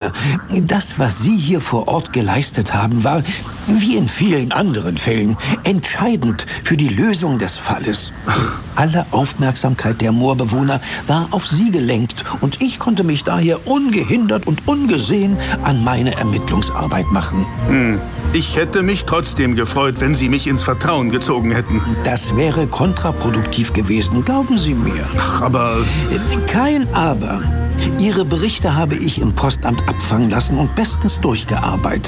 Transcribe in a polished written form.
Moore. Das, was Sie hier vor Ort geleistet haben, war, wie in vielen anderen Fällen, entscheidend für die Lösung des Falles. Alle Aufmerksamkeit der Moorbewohner war auf Sie gelenkt und ich konnte mich daher ungehindert und ungesehen an meine Ermittlungsarbeit machen. Ich hätte mich trotzdem gefreut, wenn Sie mich ins Vertrauen gezogen hätten. Das wäre kontraproduktiv gewesen, glauben Sie mir. Ach, aber... Kein Aber. Ihre Berichte habe ich im Postamt abfangen lassen und bestens durchgearbeitet.